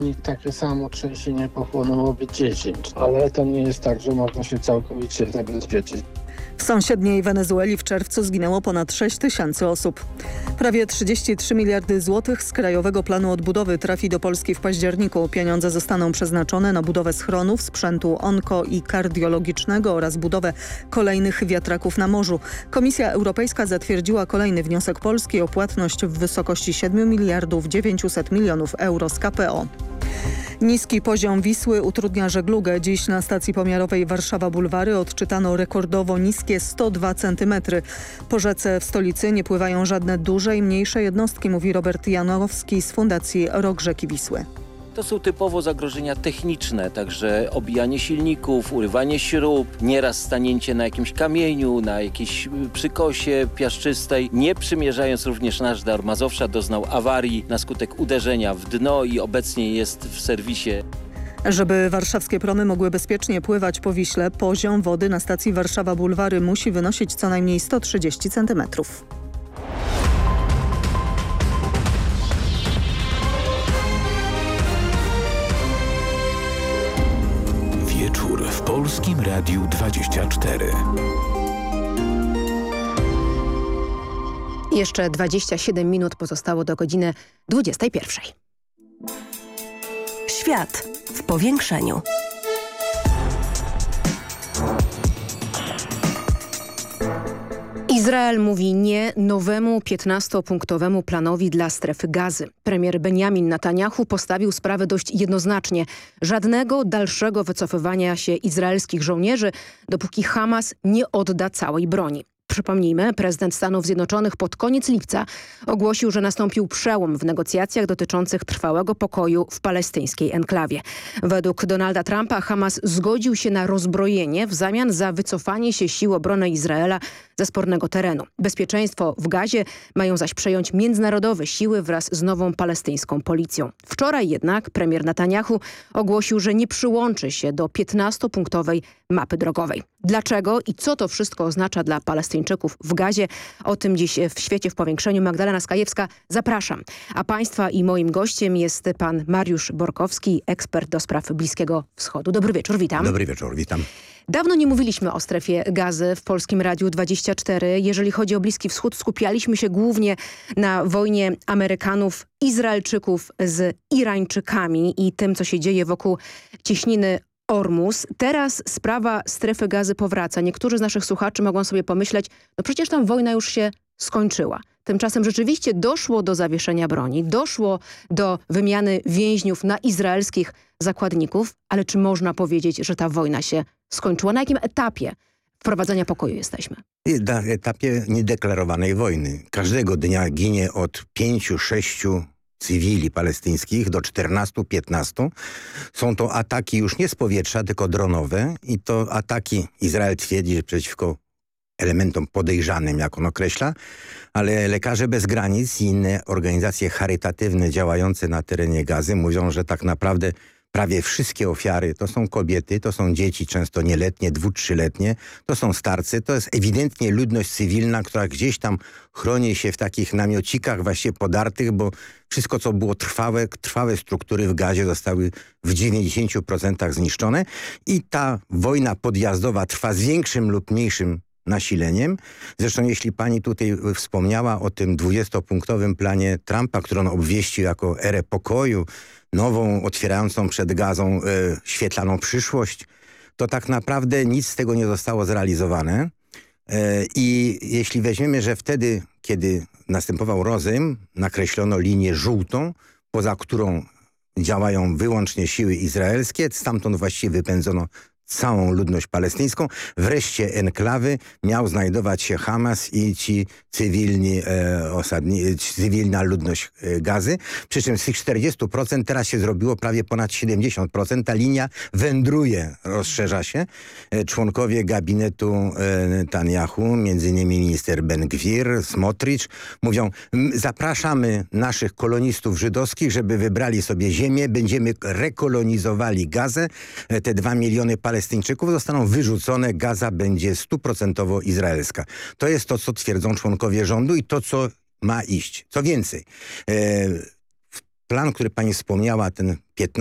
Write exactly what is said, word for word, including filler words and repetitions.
Takie samo trzęsienie pochłonęłoby dziesięć, ale to nie jest tak, że można się całkowicie zabezpieczyć. W sąsiedniej Wenezueli w czerwcu zginęło ponad sześć tysięcy osób. Prawie trzydzieści trzy miliardy złotych z Krajowego Planu Odbudowy trafi do Polski w październiku. Pieniądze zostaną przeznaczone na budowę schronów, sprzętu onko i kardiologicznego oraz budowę kolejnych wiatraków na morzu. Komisja Europejska zatwierdziła kolejny wniosek Polski o płatność w wysokości siedem miliardów dziewięćset milionów euro z K P O. Niski poziom Wisły utrudnia żeglugę. Dziś na stacji pomiarowej Warszawa Bulwary odczytano rekordowo niskie sto dwa centymetry. Po rzece w stolicy nie pływają żadne duże i mniejsze jednostki, mówi Robert Janowski z Fundacji Rok Rzeki Wisły. To są typowo zagrożenia techniczne, także obijanie silników, urywanie śrub, nieraz stanięcie na jakimś kamieniu, na jakiejś przykosie piaszczystej. Nie przymierzając również nasz Dar Mazowsza doznał awarii na skutek uderzenia w dno i obecnie jest w serwisie. Żeby warszawskie promy mogły bezpiecznie pływać po Wiśle, poziom wody na stacji Warszawa Bulwary musi wynosić co najmniej sto trzydzieści centymetrów. Wieczór w Polskim Radiu dwadzieścia cztery. Jeszcze dwadzieścia siedem minut pozostało do godziny dwudziestej pierwszej. Świat w powiększeniu. Izrael mówi nie nowemu piętnastopunktowemu planowi dla strefy Gazy. Premier Benjamin Netanjahu postawił sprawę dość jednoznacznie. Żadnego dalszego wycofywania się izraelskich żołnierzy, dopóki Hamas nie odda całej broni. Przypomnijmy, prezydent Stanów Zjednoczonych pod koniec lipca ogłosił, że nastąpił przełom w negocjacjach dotyczących trwałego pokoju w palestyńskiej enklawie. Według Donalda Trumpa Hamas zgodził się na rozbrojenie w zamian za wycofanie się sił obrony Izraela ze spornego terenu. Bezpieczeństwo w Gazie mają zaś przejąć międzynarodowe siły wraz z nową palestyńską policją. Wczoraj jednak premier Netanjahu ogłosił, że nie przyłączy się do piętnastopunktowej mapy drogowej. Dlaczego i co to wszystko oznacza dla Palestyńczyków w Gazie? O tym dziś w Świecie w Powiększeniu. Magdalena Skajewska, zapraszam. A Państwa i moim gościem jest pan Mariusz Borkowski, ekspert do spraw Bliskiego Wschodu. Dobry wieczór, witam. Dobry wieczór, witam. Dawno nie mówiliśmy o strefie Gazy w Polskim Radiu dwadzieścia cztery. Jeżeli chodzi o Bliski Wschód, skupialiśmy się głównie na wojnie Amerykanów, Izraelczyków z Irańczykami i tym, co się dzieje wokół cieśniny Ormus. Teraz sprawa strefy Gazy powraca. Niektórzy z naszych słuchaczy mogą sobie pomyśleć, no przecież tam wojna już się skończyła. Tymczasem rzeczywiście doszło do zawieszenia broni, doszło do wymiany więźniów na izraelskich zakładników, ale czy można powiedzieć, że ta wojna się skończyła? Na jakim etapie wprowadzenia pokoju jesteśmy? Na etapie niedeklarowanej wojny. Każdego dnia ginie od pięciu, sześciu cywili palestyńskich do czternastu, piętnastu. Są to ataki już nie z powietrza, tylko dronowe i to ataki, Izrael twierdzi, że przeciwko elementom podejrzanym, jak on określa, ale Lekarze Bez Granic i inne organizacje charytatywne działające na terenie Gazy mówią, że tak naprawdę prawie wszystkie ofiary to są kobiety, to są dzieci, często nieletnie, dwu-, trzyletnie, to są starcy, to jest ewidentnie ludność cywilna, która gdzieś tam chroni się w takich namiocikach właśnie podartych, bo wszystko, co było trwałe, trwałe struktury w Gazie zostały w dziewięćdziesięciu procentach zniszczone i ta wojna podjazdowa trwa z większym lub mniejszym nasileniem. Zresztą jeśli pani tutaj wspomniała o tym dwudziestopunktowym planie Trumpa, który on obwieścił jako erę pokoju, nową, otwierającą przed Gazą e, świetlaną przyszłość, to tak naprawdę nic z tego nie zostało zrealizowane. E, I jeśli weźmiemy, że wtedy, kiedy następował rozejm, nakreślono linię żółtą, poza którą działają wyłącznie siły izraelskie, stamtąd właściwie wypędzono całą ludność palestyńską. Wreszcie enklawy miał znajdować się Hamas i ci cywilni, e, osadni, cywilna ludność e, Gazy. Przy czym z tych czterdziestu procent teraz się zrobiło prawie ponad siedemdziesiąt procent. Ta linia wędruje, rozszerza się. E, członkowie gabinetu e, Netanjahu, między innymi minister Ben-Gwir, Smotrich, mówią, zapraszamy naszych kolonistów żydowskich, żeby wybrali sobie ziemię, będziemy rekolonizowali Gazę. E, te dwa miliony Palestyńczyków zostaną wyrzucone, Gaza będzie stuprocentowo izraelska. To jest to, co twierdzą członkowie rządu i to, co ma iść. Co więcej, e, plan, który pani wspomniała, ten piętnasty